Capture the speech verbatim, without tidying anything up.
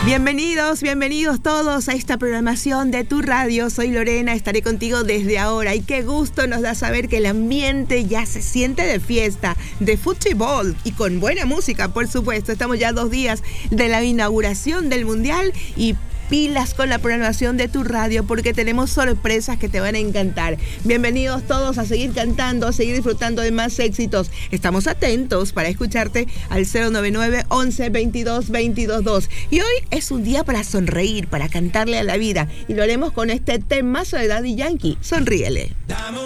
Bienvenidos, bienvenidos todos a esta programación de Tu Radio. Soy Lorena, estaré contigo desde ahora y qué gusto nos da saber que el ambiente ya se siente de fiesta, de fútbol y con buena música, por supuesto. Estamos ya a dos días de la inauguración del Mundial y pilas con la programación de Tu Radio porque tenemos sorpresas que te van a encantar. Bienvenidos todos a seguir cantando, a seguir disfrutando de más éxitos. Estamos atentos para escucharte al cero noventa y nueve, once, veintidós, veintidós, dos. Y hoy es un día para sonreír, para cantarle a la vida y lo haremos con este temazo de Daddy Yankee. Sonríele.